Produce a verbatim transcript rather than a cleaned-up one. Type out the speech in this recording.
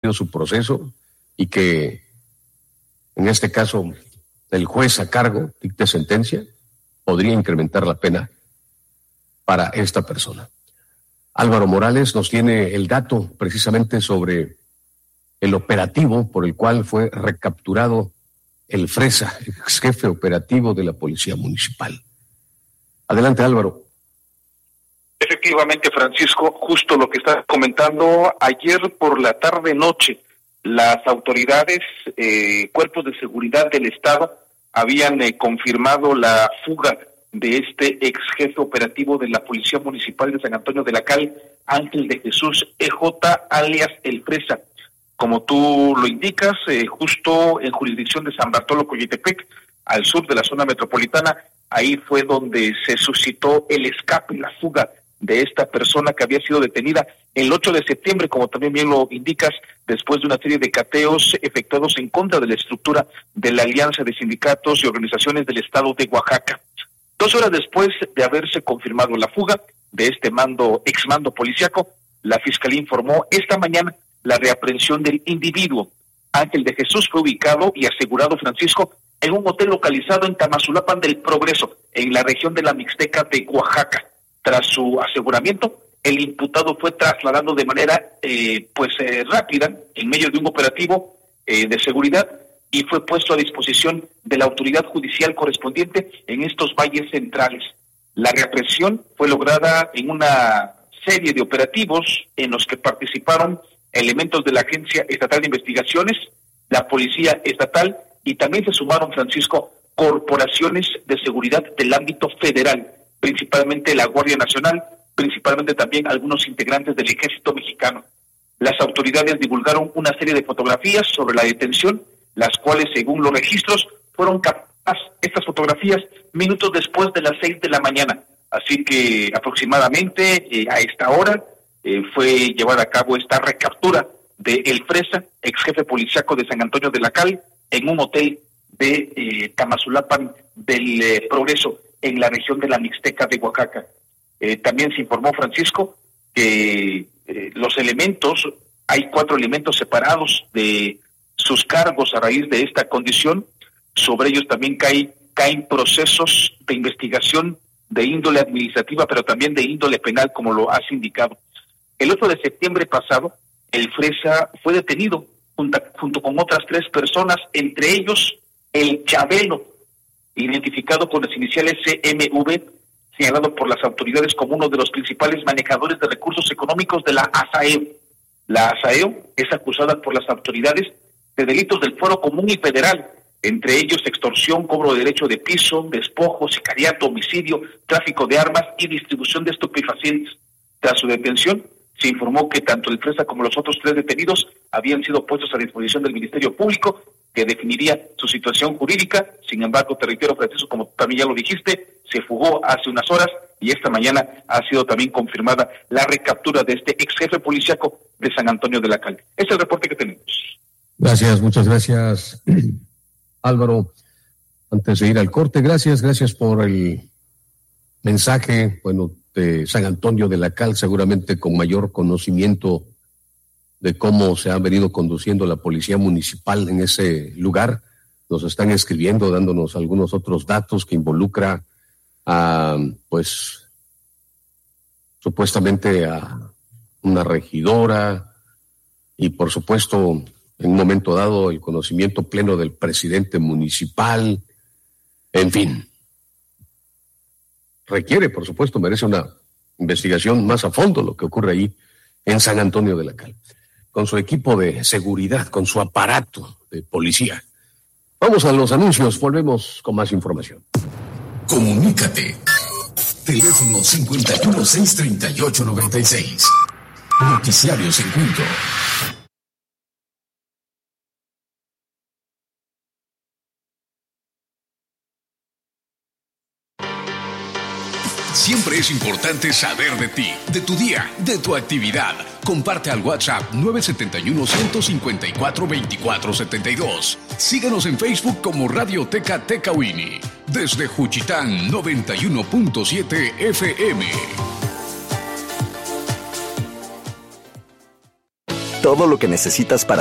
cumplió su proceso y que, en este caso, el juez a cargo dicte sentencia, podría incrementar la pena para esta persona. Álvaro Morales nos tiene el dato precisamente sobre el operativo por el cual fue recapturado el Fresa, ex jefe operativo de la Policía Municipal. Adelante, Álvaro. Efectivamente, Francisco, justo lo que estás comentando, ayer por la tarde-noche, las autoridades, eh, cuerpos de seguridad del Estado, habían eh, confirmado la fuga de este ex jefe operativo de la Policía Municipal de San Antonio de la Cal, Ángel de Jesús E J, alias El Fresa. Como tú lo indicas, eh, justo en jurisdicción de San Bartolo Coyotepec, al sur de la zona metropolitana, ahí fue donde se suscitó el escape, la fuga de esta persona que había sido detenida el ocho de septiembre, como también bien lo indicas, después de una serie de cateos efectuados en contra de la estructura de la Alianza de Sindicatos y Organizaciones del Estado de Oaxaca. Dos horas después de haberse confirmado la fuga de este mando, exmando policiaco, la Fiscalía informó esta mañana la reaprehensión del individuo. Ángel de Jesús fue ubicado y asegurado, Francisco, en un hotel localizado en Tamazulapan del Progreso, en la región de la Mixteca de Oaxaca. Tras su aseguramiento, el imputado fue trasladado de manera eh, pues eh, rápida, en medio de un operativo eh, de seguridad, y fue puesto a disposición de la autoridad judicial correspondiente en estos valles centrales. La represión fue lograda en una serie de operativos en los que participaron elementos de la Agencia Estatal de Investigaciones, la Policía Estatal, y también se sumaron, Francisco, corporaciones de seguridad del ámbito federal, principalmente la Guardia Nacional, principalmente también algunos integrantes del Ejército Mexicano. Las autoridades divulgaron una serie de fotografías sobre la detención, las cuales, según los registros, fueron captadas estas fotografías minutos después de las seis de la mañana. Así que aproximadamente eh, a esta hora eh, fue llevada a cabo esta recaptura de El Fresa, ex jefe policiaco de San Antonio de la Cal, en un hotel de eh, Tamazulapan del eh, Progreso, en la región de la Mixteca de Oaxaca. Eh, también se informó, Francisco, que eh, los elementos, hay cuatro elementos separados de sus cargos a raíz de esta condición. Sobre ellos también caen, caen procesos de investigación de índole administrativa, pero también de índole penal, como lo has indicado. El ocho de septiembre pasado, el Fresa fue detenido junto, junto con otras tres personas, entre ellos el Chabelo, identificado con las iniciales C M V, señalado por las autoridades como uno de los principales manejadores de recursos económicos de la ASAEO. La ASAEO es acusada por las autoridades de delitos del fuero común y federal, entre ellos extorsión, cobro de derecho de piso, despojo, sicariato, homicidio, tráfico de armas y distribución de estupefacientes. Tras su detención, se informó que tanto el Fresa como los otros tres detenidos habían sido puestos a disposición del Ministerio Público, que definiría su situación jurídica. Sin embargo, te reitero, Francisco, como también ya lo dijiste, se fugó hace unas horas y esta mañana ha sido también confirmada la recaptura de este ex jefe policiaco de San Antonio de la Cal. Este es el reporte que tenemos. Gracias, muchas gracias, Álvaro. Antes de ir al corte, gracias, gracias por el mensaje, bueno, de San Antonio de la Cal, seguramente con mayor conocimiento de cómo se ha venido conduciendo la policía municipal en ese lugar. Nos están escribiendo, dándonos algunos otros datos que involucra a, pues, supuestamente a una regidora y, por supuesto, en un momento dado, el conocimiento pleno del presidente municipal. En fin, requiere, por supuesto, merece una investigación más a fondo lo que ocurre ahí en San Antonio de la Cal, con su equipo de seguridad, con su aparato de policía. Vamos a los anuncios, volvemos con más información. Comunícate. Teléfono cincuenta y uno, seiscientos treinta y ocho, noventa y seis. Noticiarios en punto. Siempre es importante saber de ti, de tu día, de tu actividad. Comparte al WhatsApp nueve siete uno, uno cinco cuatro, dos cuatro siete dos. Síguenos en Facebook como Radioteca Tecauini. Desde Juchitán, noventa y uno punto siete F M. Todo lo que necesitas para